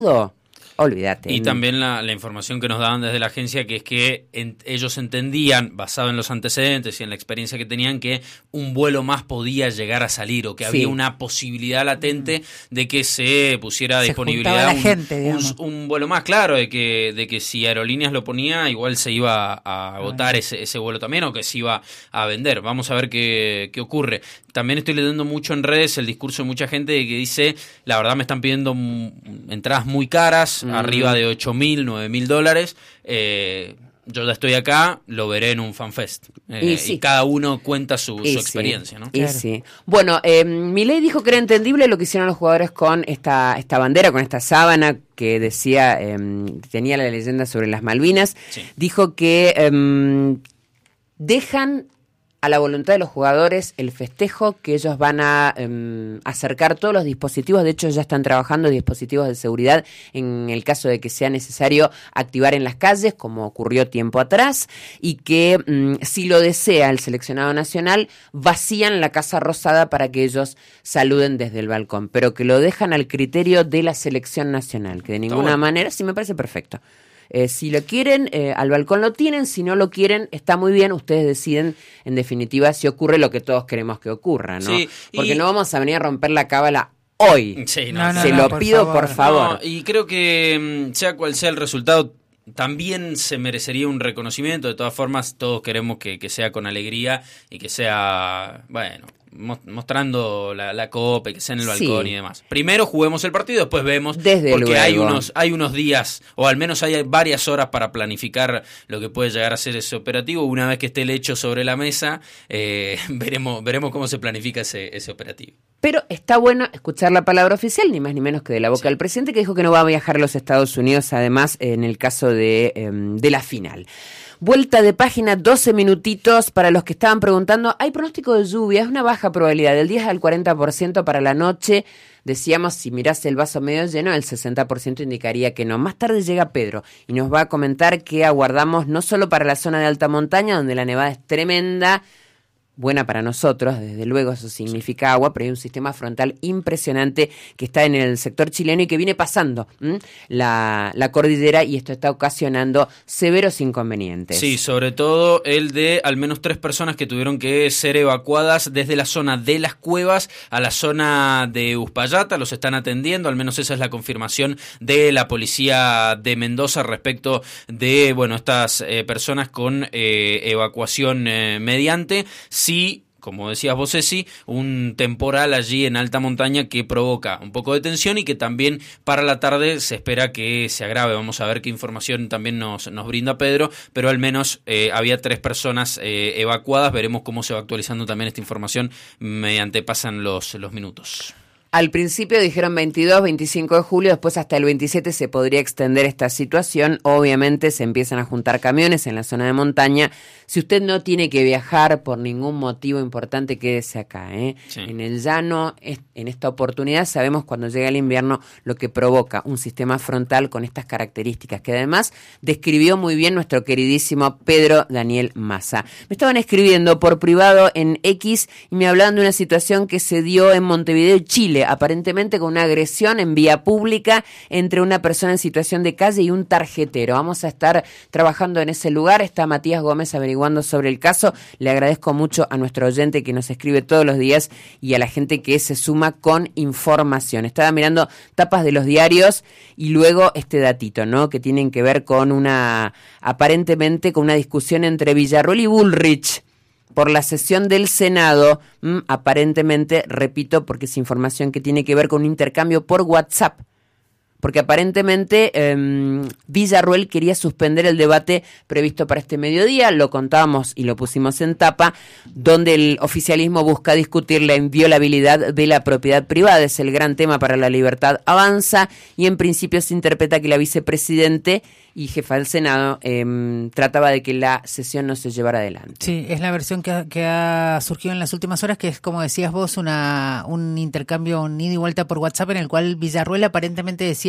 olvídate. Y también la información que nos daban desde la agencia, que es que ellos entendían, basado en los antecedentes y en la experiencia que tenían, que un vuelo más podía llegar a salir, o que había una posibilidad latente de que se pusiera a disponibilidad un vuelo más, claro, de que si Aerolíneas lo ponía, igual se iba a agotar ese vuelo también, o que se iba a vender. Vamos a ver qué ocurre. También estoy leyendo mucho en redes el discurso de mucha gente que dice, la verdad me están pidiendo entradas muy caras, arriba de $8,000, $9,000. Yo ya estoy acá, lo veré en un fanfest. Y cada uno cuenta su experiencia, ¿no? Claro. Sí. Bueno, Milei dijo que era entendible lo que hicieron los jugadores con esta bandera, con esta sábana que decía, tenía la leyenda sobre las Malvinas. Sí. Dijo que dejan a la voluntad de los jugadores el festejo, que ellos van a acercar todos los dispositivos. De hecho, ya están trabajando dispositivos de seguridad en el caso de que sea necesario activar en las calles, como ocurrió tiempo atrás, y que si lo desea el seleccionado nacional, vacían la Casa Rosada para que ellos saluden desde el balcón, pero que lo dejan al criterio de la selección nacional, que de ninguna manera, sí, me parece perfecto. Si lo quieren, al balcón lo tienen. Si no lo quieren, está muy bien. Ustedes deciden, en definitiva, si ocurre lo que todos queremos que ocurra, ¿no? Sí, porque no vamos a venir a romper la cábala hoy. Sí, se lo pido, por favor. Y creo que, sea cual sea el resultado, también se merecería un reconocimiento. De todas formas, todos queremos que sea con alegría y que sea, bueno, mostrando la copa, que sea en el balcón y demás. Primero juguemos el partido, después vemos, porque hay unos días, o al menos hay varias horas para planificar lo que puede llegar a ser ese operativo. Una vez que esté el hecho sobre la mesa, veremos cómo se planifica ese operativo. Pero está bueno escuchar la palabra oficial, ni más ni menos que de la boca del presidente, que dijo que no va a viajar a los Estados Unidos, además, en el caso de la final. Vuelta de página, 12 minutitos para los que estaban preguntando. Hay pronóstico de lluvia, es una baja probabilidad, del 10 al 40% para la noche. Decíamos, si mirás el vaso medio lleno, el 60% indicaría que no. Más tarde llega Pedro y nos va a comentar que aguardamos no solo para la zona de alta montaña, donde la nevada es tremenda, buena para nosotros, desde luego eso significa agua, pero hay un sistema frontal impresionante que está en el sector chileno y que viene pasando la cordillera, y esto está ocasionando severos inconvenientes. Sí, sobre todo el de al menos 3 personas que tuvieron que ser evacuadas desde la zona de las cuevas a la zona de Uspallata. Los están atendiendo, al menos esa es la confirmación de la policía de Mendoza respecto de, bueno, estas personas con evacuación mediante. Sí, como decías vos, Ceci, un temporal allí en alta montaña que provoca un poco de tensión y que también para la tarde se espera que se agrave. Vamos a ver qué información también nos brinda Pedro, pero al menos había 3 personas evacuadas. Veremos cómo se va actualizando también esta información mediante pasan los minutos. Al principio dijeron 22, 25 de julio, después hasta el 27 se podría extender esta situación. Obviamente se empiezan a juntar camiones en la zona de montaña. Si usted no tiene que viajar por ningún motivo importante, quédese acá, Sí. En el llano, en esta oportunidad, sabemos cuando llega el invierno lo que provoca un sistema frontal con estas características, que además describió muy bien nuestro queridísimo Pedro Daniel Massa. Me estaban escribiendo por privado en X y me hablaban de una situación que se dio en Montevideo, Chile, aparentemente con una agresión en vía pública entre una persona en situación de calle y un tarjetero. Vamos a estar trabajando en ese lugar. Está Matías Gómez averiguando sobre el caso. Le agradezco mucho a nuestro oyente que nos escribe todos los días y a la gente que se suma con información. Estaba mirando tapas de los diarios y luego este datito, ¿no? Que tienen que ver con aparentemente con una discusión entre Villarruel y Bullrich por la sesión del Senado, aparentemente, repito, porque es información que tiene que ver con un intercambio por WhatsApp, porque aparentemente Villarruel quería suspender el debate previsto para este mediodía, lo contábamos y lo pusimos en tapa, donde el oficialismo busca discutir la inviolabilidad de la propiedad privada. Es el gran tema para La Libertad Avanza, y en principio se interpreta que la vicepresidente y jefa del Senado trataba de que la sesión no se llevara adelante. Sí, es la versión que ha surgido en las últimas horas, que es, como decías vos, un intercambio, un ida y vuelta por WhatsApp, en el cual Villarruel aparentemente decía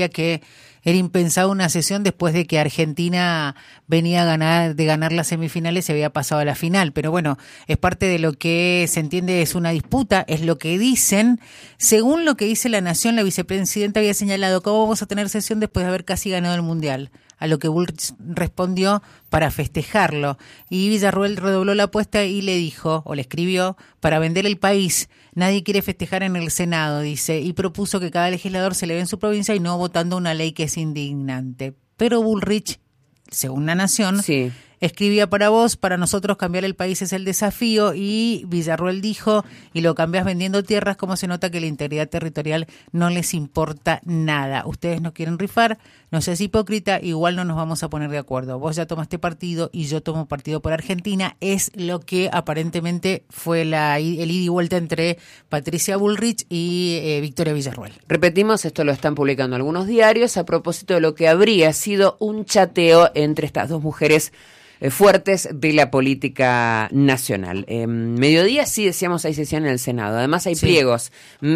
decía que era impensado una sesión después de que Argentina venía de ganar las semifinales y había pasado a la final. Pero bueno, es parte de lo que se entiende, es una disputa, es lo que dicen. Según lo que dice La Nación, la vicepresidenta había señalado cómo vamos a tener sesión después de haber casi ganado el Mundial. A lo que Bullrich respondió para festejarlo. Y Villarruel redobló la apuesta y le dijo, o le escribió, para vender el país. Nadie quiere festejar en el Senado, dice, y propuso que cada legislador se le ve en su provincia y no votando una ley que es indignante. Pero Bullrich, según La Nación, sí, escribía para vos, para nosotros cambiar el país es el desafío, y Villarruel dijo, y lo cambiás vendiendo tierras, como se nota que la integridad territorial no les importa nada. Ustedes no quieren rifar, no seas hipócrita, igual no nos vamos a poner de acuerdo. Vos ya tomaste partido y yo tomo partido por Argentina, es lo que aparentemente fue el ida y vuelta entre Patricia Bullrich y Victoria Villarruel. Repetimos, esto lo están publicando algunos diarios a propósito de lo que habría sido un chateo entre estas dos mujeres fuertes de la política nacional. Mediodía, sí, decíamos, hay sesión en el Senado. Además hay pliegos.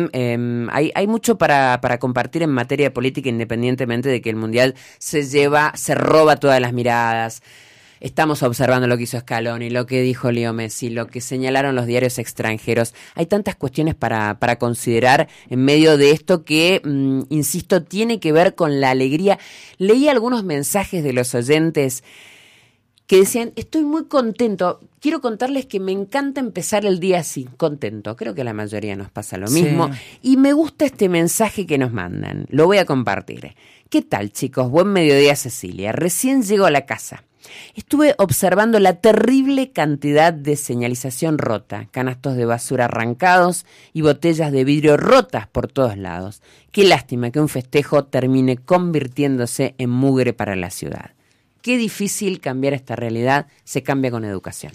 Hay mucho para compartir en materia de política, independientemente de que el Mundial se roba todas las miradas. Estamos observando lo que hizo Scaloni, lo que dijo Leo Messi, lo que señalaron los diarios extranjeros. Hay tantas cuestiones para considerar en medio de esto que, insisto, tiene que ver con la alegría. Leí algunos mensajes de los oyentes que decían, estoy muy contento, quiero contarles que me encanta empezar el día así, contento. Creo que a la mayoría nos pasa lo mismo. Y me gusta este mensaje que nos mandan, lo voy a compartir. ¿Qué tal, chicos? Buen mediodía, Cecilia. Recién llego a la casa. Estuve observando la terrible cantidad de señalización rota, canastos de basura arrancados y botellas de vidrio rotas por todos lados. Qué lástima que un festejo termine convirtiéndose en mugre para la ciudad. Qué difícil cambiar esta realidad, se cambia con educación.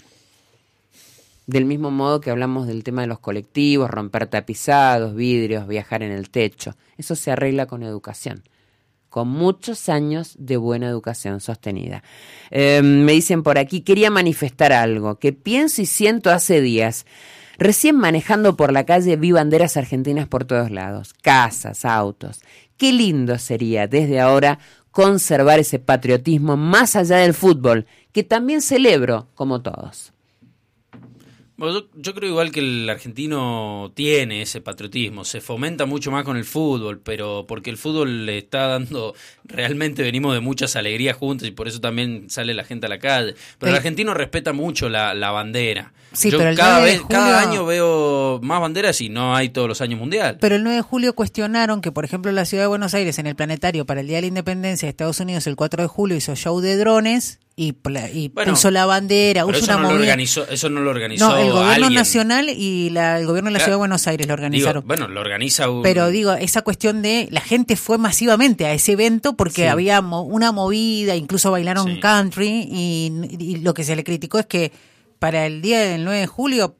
Del mismo modo que hablamos del tema de los colectivos, romper tapizados, vidrios, viajar en el techo. Eso se arregla con educación, con muchos años de buena educación sostenida. Me dicen por aquí, quería manifestar algo que pienso y siento hace días. Recién manejando por la calle vi banderas argentinas por todos lados, casas, autos. Qué lindo sería desde ahora conservar ese patriotismo más allá del fútbol, que también celebro como todos. Bueno, yo creo igual que el argentino tiene ese patriotismo, se fomenta mucho más con el fútbol, pero porque el fútbol le está dando, realmente venimos de muchas alegrías juntos y por eso también sale la gente a la calle. Pero el argentino respeta mucho la bandera. Sí, yo pero el cada año veo más banderas y no hay todos los años mundial. Pero el 9 de julio cuestionaron que, por ejemplo, la ciudad de Buenos Aires, en el planetario para el Día de la Independencia de Estados Unidos, el 4 de julio hizo show de drones y puso la bandera, pero hizo eso una movida. Eso no lo organizó No, el gobierno alguien nacional y el gobierno de la ciudad de Buenos Aires lo organizaron. Lo organiza Pero esa cuestión de la gente fue masivamente a ese evento porque había una movida, incluso bailaron country y lo que se le criticó es que para el día del 9 de julio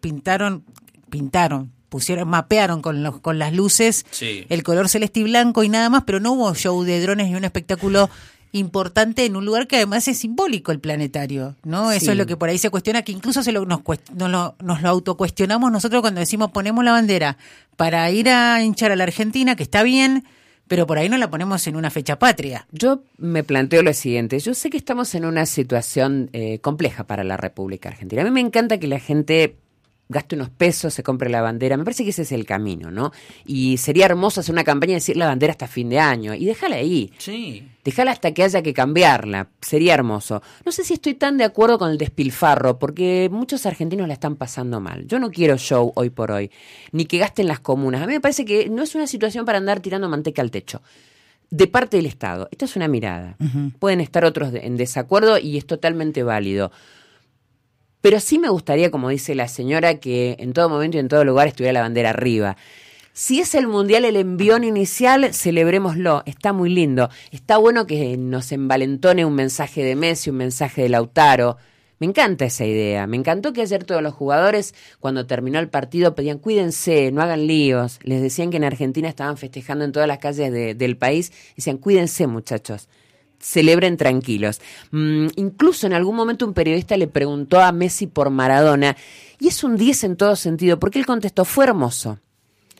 mapearon con las luces el color celeste y blanco y nada más, pero no hubo show de drones ni un espectáculo importante en un lugar que además es simbólico, el planetario, ¿no? Eso es lo que por ahí se cuestiona, que incluso nos lo autocuestionamos nosotros cuando decimos ponemos la bandera para ir a hinchar a la Argentina, que está bien, pero por ahí no la ponemos en una fecha patria. Yo me planteo lo siguiente, yo sé que estamos en una situación compleja para la República Argentina. A mí me encanta que la gente gaste unos pesos, se compre la bandera, me parece que ese es el camino, ¿no? Y sería hermoso hacer una campaña y decir la bandera hasta fin de año, y déjala ahí. Sí. Déjala hasta que haya que cambiarla, sería hermoso. No sé si estoy tan de acuerdo con el despilfarro, porque muchos argentinos la están pasando mal. Yo no quiero show hoy por hoy, ni que gasten las comunas. A mí me parece que no es una situación para andar tirando manteca al techo. De parte del Estado, esto es una mirada. Pueden estar otros en desacuerdo y es totalmente válido. Pero sí me gustaría, como dice la señora, que en todo momento y en todo lugar estuviera la bandera arriba. Si es el Mundial el envión inicial, celebrémoslo. Está muy lindo. Está bueno que nos envalentone un mensaje de Messi, un mensaje de Lautaro. Me encanta esa idea. Me encantó que ayer todos los jugadores, cuando terminó el partido, pedían cuídense, no hagan líos. Les decían que en Argentina estaban festejando en todas las calles del país. Decían, cuídense, muchachos. Celebren tranquilos. Incluso en algún momento un periodista le preguntó a Messi por Maradona y es un 10 en todo sentido porque él contestó, fue hermoso.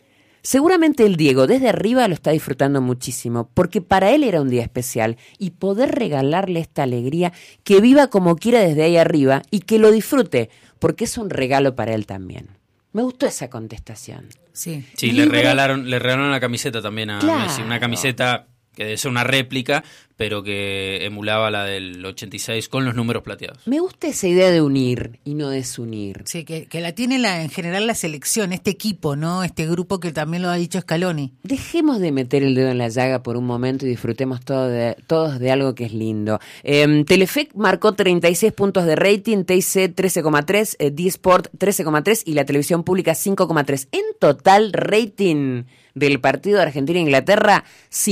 Seguramente el Diego desde arriba lo está disfrutando muchísimo, porque para él era un día especial y poder regalarle esta alegría, que viva como quiera desde ahí arriba y que lo disfrute, porque es un regalo para él también. Me gustó esa contestación. Sí, le regalaron la camiseta también a Claro. Messi, una camiseta que debe ser una réplica, pero que emulaba la del 86 con los números plateados. Me gusta esa idea de unir y no desunir. Sí, que la tiene en general la selección, este equipo, ¿no? Este grupo que también lo ha dicho Scaloni. Dejemos de meter el dedo en la llaga por un momento y disfrutemos todos de algo que es lindo. Telefe marcó 36 puntos de rating, TIC 13,3, D-Sport 13,3 y la televisión pública 5,3. En total, rating del partido de Argentina-Inglaterra,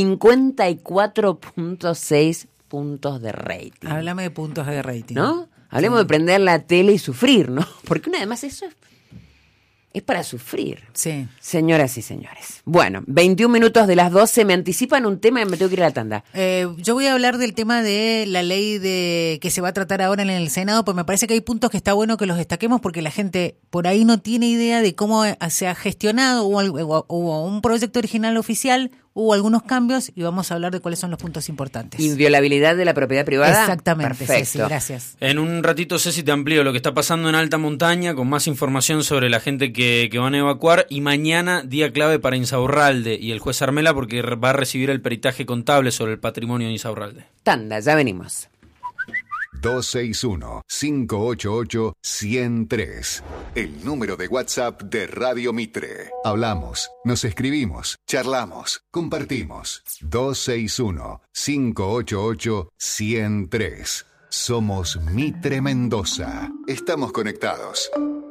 54,6 puntos de rating. Háblame de puntos de rating. ¿No? Hablemos de prender la tele y sufrir, ¿no? Porque además eso es para sufrir. Sí. Señoras y señores. Bueno, 21 minutos de las 12. Me anticipan un tema y me tengo que ir a la tanda. Yo voy a hablar del tema de la ley que se va a tratar ahora en el Senado, pues me parece que hay puntos que está bueno que los destaquemos porque la gente por ahí no tiene idea de cómo se ha gestionado. Hubo un proyecto original oficial, hubo algunos cambios y vamos a hablar de cuáles son los puntos importantes. ¿Inviolabilidad de la propiedad privada? Exactamente, Perfecto. Ceci, gracias. En un ratito, Ceci, te amplío lo que está pasando en alta montaña, con más información sobre la gente que van a evacuar, y mañana día clave para Insaurralde y el juez Armela, porque va a recibir el peritaje contable sobre el patrimonio de Insaurralde. Tanda, ya venimos. 261-588-103. El número de WhatsApp de Radio Mitre. Hablamos, nos escribimos, charlamos, compartimos. 261-588-103. Somos Mitre Mendoza. Estamos conectados.